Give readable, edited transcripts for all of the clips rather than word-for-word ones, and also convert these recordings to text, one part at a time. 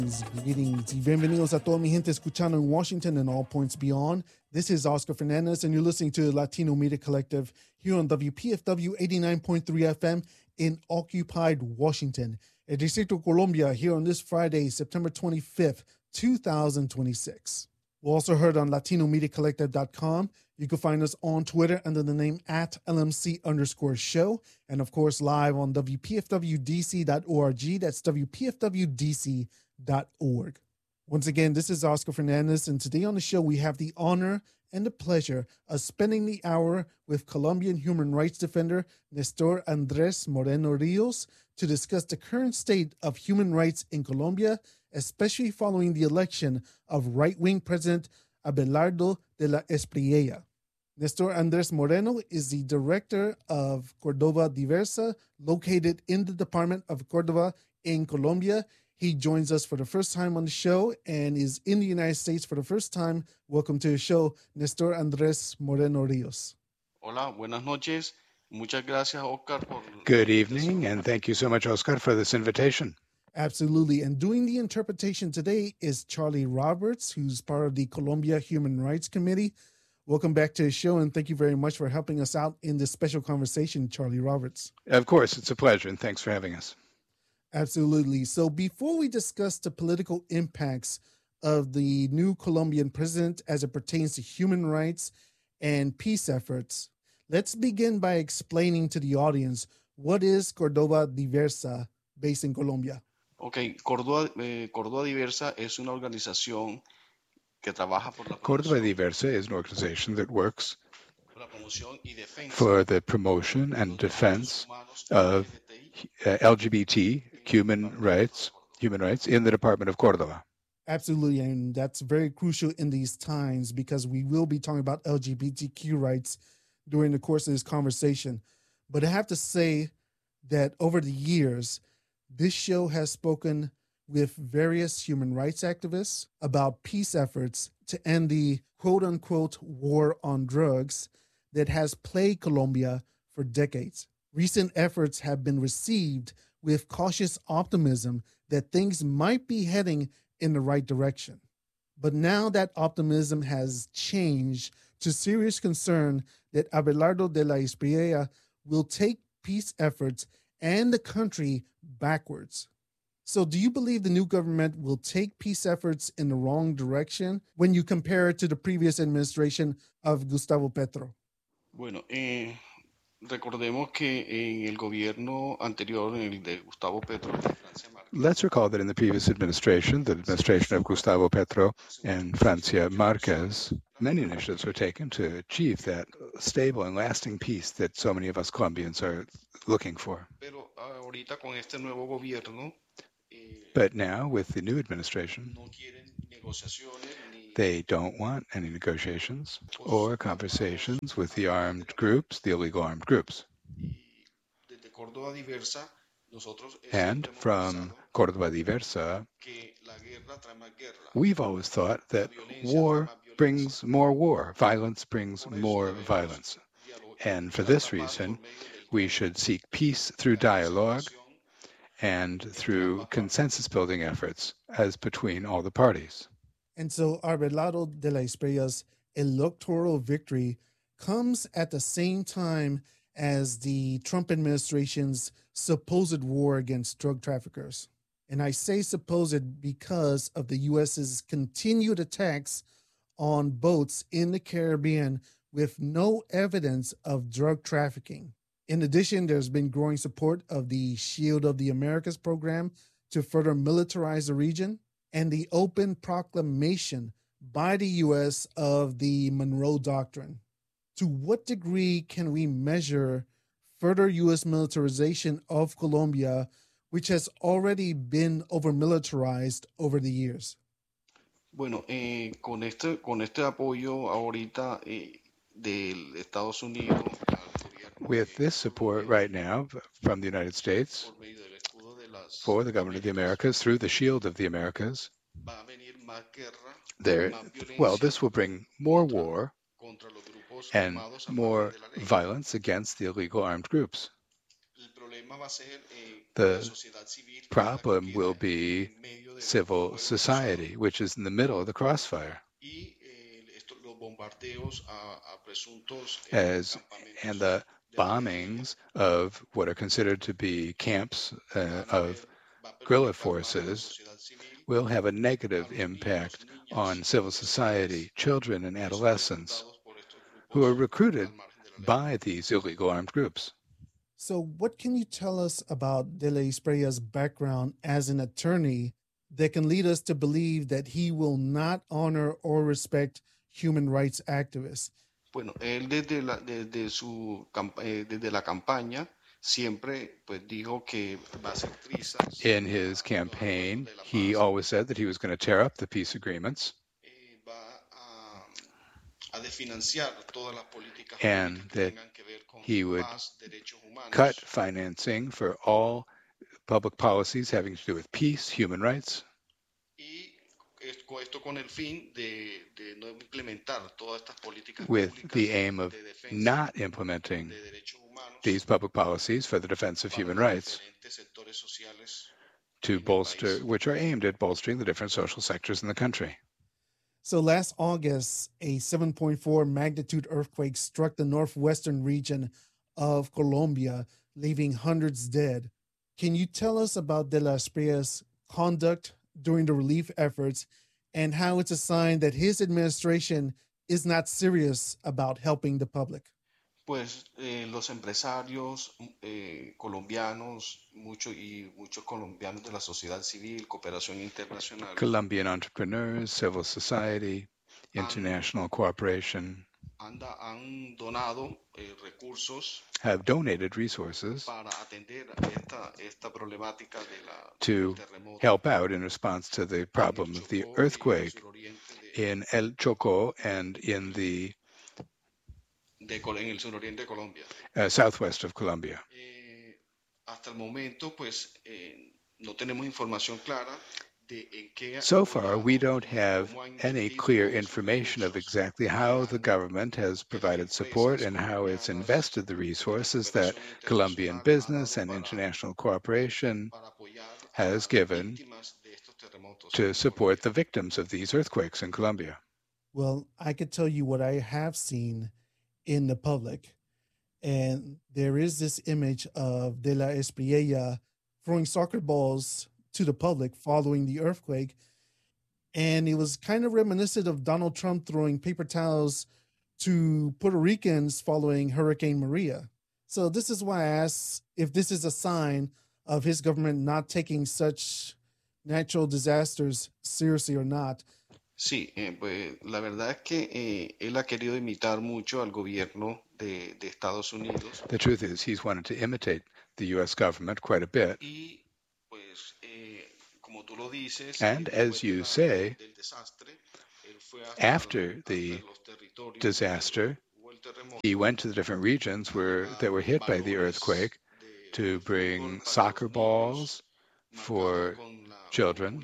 Greetings y bienvenidos a toda mi gente escuchando in Washington and all points beyond. This is Oscar Fernandez, and you're listening to Latino Media Collective here on WPFW 89.3 FM in occupied Washington, El Distrito Colombia, here on this Friday, September 25th, 2026. We're also heard on LatinoMediaCollective.com. You can find us on Twitter under the name at LMC_show. And of course, live on WPFWDC.org. That's WPFWDC.org. Once again, this is Oscar Fernandez. And today on the show, we have the honor and the pleasure of spending the hour with Colombian human rights defender Nestor Andres Moreno Rios to discuss the current state of human rights in Colombia, especially following the election of right-wing President Abelardo de la Espriella. Nestor Andres Moreno is the director of Córdoba Diversa, located in the Department of Córdoba in Colombia. He joins us for the first time on the show and is in the United States for the first time. Welcome to the show, Nestor Andres Moreno Rios. Hola, buenas noches. Muchas gracias, Oscar, por Good evening, and thank you so much, Oscar, for this invitation. Absolutely. And doing the interpretation today is Charlie Roberts, who's part of the Colombia Human Rights Committee. Welcome back to the show, and thank you very much for helping us out in this special conversation, Charlie Roberts. Of course, it's a pleasure, and thanks for having us. Absolutely. So before we discuss the political impacts of the new Colombian president as it pertains to human rights and peace efforts, let's begin by explaining to the audience what is Córdoba Diversa based in Colombia. Ok, Córdoba Diversa es una organización que trabaja por la Córdoba promoción, Diversa is an organization that works por la promoción y defensa for the promotion and de los defense derechos humanos of LGBTI LGBT human rights in the Department of Córdoba. Absolutely. And that's very crucial in these times because we will be talking about LGBTQ rights during the course of this conversation. But I have to say that over the years, this show has spoken with various human rights activists about peace efforts to end the quote-unquote war on drugs that has plagued Colombia for decades. Recent efforts have been received with cautious optimism that things might be heading in the right direction. But now that optimism has changed to serious concern that Abelardo de la Espriella will take peace efforts and the country backwards. So do you believe the new government will take peace efforts in the wrong direction when you compare it to the previous administration of Gustavo Petro? Bueno, recordemos que en el gobierno anterior, en el de Gustavo Petro, de Francia Márquez, Let's recall that in the previous administration, the administration of Gustavo Petro and Francia Marquez, many initiatives were taken to achieve that stable and lasting peace that so many of us Colombians are looking for. pero ahorita con este nuevo gobierno But now, with the new administration, no quieren negociaciones ni they don't want any negotiations or conversations with the armed groups, the illegal armed groups. desde Córdoba Diversa, nosotros And siempre hemos from pensado Córdoba Diversa, que la guerra trae más guerra. we've always thought that La violencia trae war más violencia. brings more war, violence brings Por eso more debemos violence. And for buscar this la paz por reason, medio del we diálogo, should seek peace through la dialogue reconciliación and through consensus-building efforts as between all the parties. And so Abelardo de la Espriella's electoral victory comes at the same time as the Trump administration's supposed war against drug traffickers. And I say supposed because of the U.S.'s continued attacks on boats in the Caribbean with no evidence of drug trafficking. In addition, there's been growing support of the Shield of the Americas program to further militarize the region and the open proclamation by the U.S. of the Monroe Doctrine. To what degree can we measure further U.S. militarization of Colombia, which has already been over-militarized over the years? Bueno, con este apoyo ahorita del Estados Unidos al gobierno With this support right now from the United States por medio del escudo de las for the government of the Americas through the Shield of the Americas, va a venir más guerra, there, más well, violencia this will bring more war contra los grupos and armados a more favor de la ley. violence against the illegal armed groups. El problema The problem will be civil society, which is in the middle of the crossfire. And the bombings of what are considered to be camps of guerrilla forces will have a negative impact on civil society, children and adolescents who are recruited by these illegal armed groups. So, what can you tell us about De La Esprilla's background as an attorney that can lead us to believe that he will not honor or respect human rights activists? Bueno, él desde la campaña siempre pues dijo que va a hacer trizas. In his campaign, he always said that he was going to tear up the peace agreements. And that he would cut financing for all public policies having to do with peace, human rights, with the aim of not implementing these public policies for the defense of human rights to bolster, which are aimed at bolstering the different social sectors in the country. So last August, a 7.4 magnitude earthquake struck the northwestern region of Colombia, leaving hundreds dead. Can you tell us about De La Esprilla's conduct during the relief efforts and how it's a sign that his administration is not serious about helping the public? Pues los empresarios colombianos, muchos colombianos de la sociedad civil, cooperación internacional. Colombian entrepreneurs, civil society, international cooperation han donado recursos have donated resources para atender esta problemática to help out in response to the problem of the earthquake in El Chocó and in the en el suroriente de Colombia. Southwest of Colombia. Hasta el momento, pues, no tenemos información clara de en qué. So far, we don't have any clear information of exactly how the government has provided support and how it's invested the resources that Colombian business and international cooperation has given to support the victims of these earthquakes in Colombia. Well, I could tell you what I have seen in the public. And there is this image of De La Espriella throwing soccer balls to the public following the earthquake. And it was kind of reminiscent of Donald Trump throwing paper towels to Puerto Ricans following Hurricane Maria. So this is why I asked if this is a sign of his government not taking such natural disasters seriously or not. Sí, pues la verdad es que él ha querido imitar mucho al gobierno de Estados Unidos. The truth is, he's wanted to imitate the U.S. government quite a bit. Y, pues, como tú lo dices, and as you say, after the disaster, he went to the different regions that were hit by the earthquake to bring soccer balls for children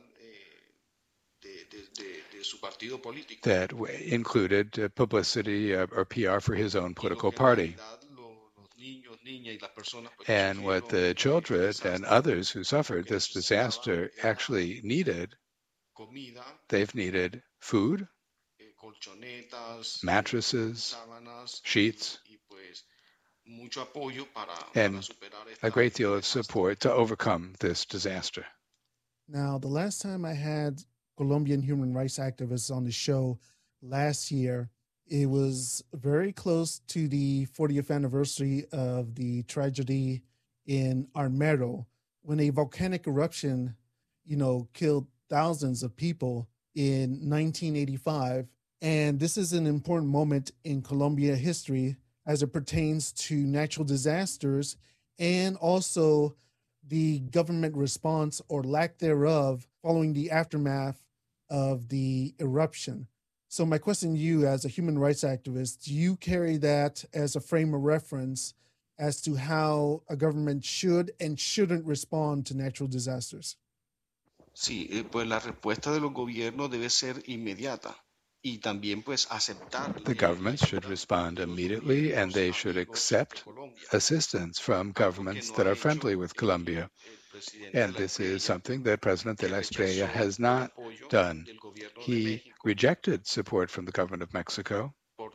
that included publicity or PR for his own political party. And what the children and others who suffered this disaster actually needed, they've needed food, mattresses, sheets, and a great deal of support to overcome this disaster. Now, the last time I had Colombian human rights activists on the show last year, it was very close to the 40th anniversary of the tragedy in Armero, when a volcanic eruption, killed thousands of people in 1985. And this is an important moment in Colombia history as it pertains to natural disasters and also the government response or lack thereof following the aftermath of the eruption. So my question to you as a human rights activist, do you carry that as a frame of reference as to how a government should and shouldn't respond to natural disasters? Sí, pues la respuesta de los gobiernos debe ser inmediata. y también pues aceptar The governments should respond immediately, and they should accept assistance from governments that are friendly with Colombia. And this is something that President de la Espriella has not done. He rejected support from the government of Mexico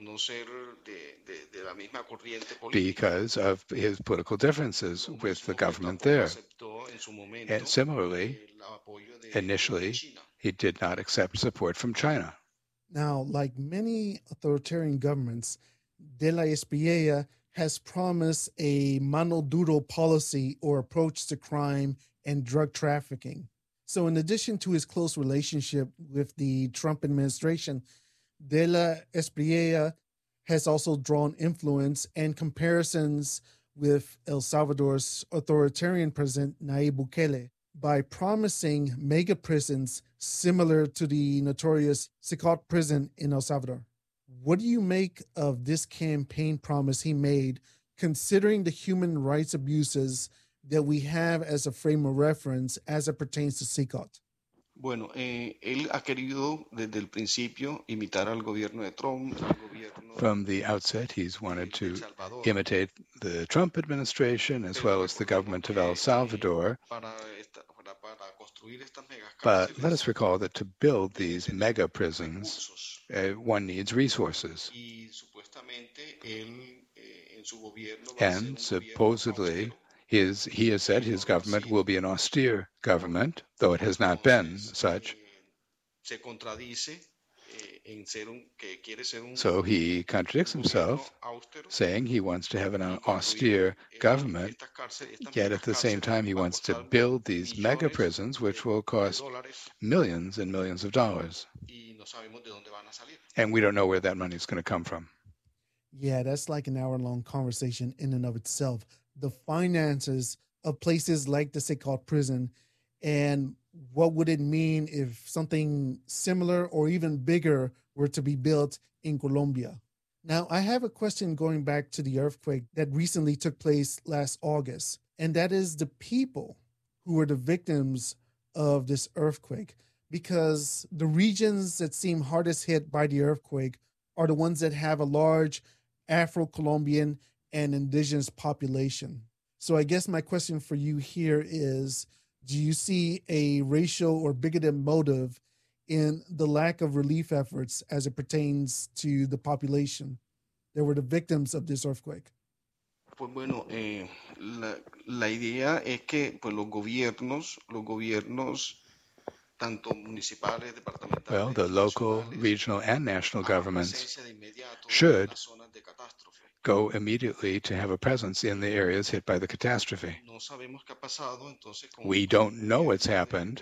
because of his political differences with the government there. And similarly, initially, he did not accept support from China. Now, like many authoritarian governments, De la Espriella has promised a mano duro policy or approach to crime and drug trafficking. So in addition to his close relationship with the Trump administration, De la Espriella has also drawn influence and comparisons with El Salvador's authoritarian president Nayib Bukele by promising mega prisons similar to the notorious Sicat prison in El Salvador. What do you make of this campaign promise he made, considering the human rights abuses that we have as a frame of reference as it pertains to Sicat? Bueno, él ha querido desde el principio imitar al gobierno de Trump. From the outset, he's wanted to imitate the Trump administration as well as the government of El Salvador. But let us recall that to build these mega prisons, one needs resources. And supposedly, he has said his government will be an austere government, though it has not been such. So he contradicts himself, saying he wants to have an austere government, yet at the same time he wants to build these mega prisons, which will cost millions and millions of dollars. And we don't know where that money is going to come from. Yeah, that's like an hour-long conversation in and of itself. The finances of places like the Sicat prison, and what would it mean if something similar or even bigger were to be built in Colombia? Now, I have a question going back to the earthquake that recently took place last August, and that is the people who were the victims of this earthquake, because the regions that seem hardest hit by the earthquake are the ones that have a large Afro-Colombian and indigenous population. So I guess my question for you here is, do you see a racial or bigoted motive in the lack of relief efforts as it pertains to the population that were the victims of this earthquake? Pues bueno, la idea es que pues los gobiernos tanto municipales, departamentales, well, the local, regional, and national governments should go immediately to have a presence in the areas hit by the catastrophe. We don't know what's happened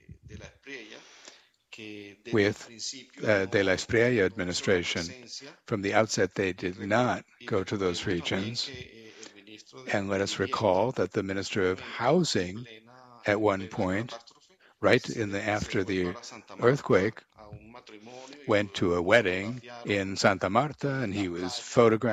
with De la Espriella administration. From the outset, they did not go to those regions. And let us recall that the Minister of Housing, at one point, right after the earthquake, went to a wedding in Santa Marta, and he was photographed